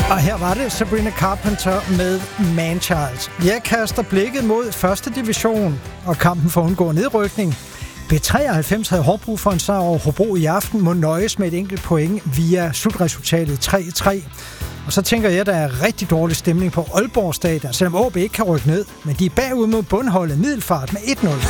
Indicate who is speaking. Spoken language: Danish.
Speaker 1: Og her var det Sabrina Carpenter med Manchild. Jeg kaster blikket mod første division og kampen for at undgå nedrykning. B93 havde hårdt brug for en sejr over Hobro i aften, må nøjes med et enkelt point via slutresultatet 3-3. Og så tænker jeg, at der er rigtig dårlig stemning på Aalborg Stadion, selvom AaB ikke kan rykke ned, men de er bagud mod bundholdet Middelfart med 1-0.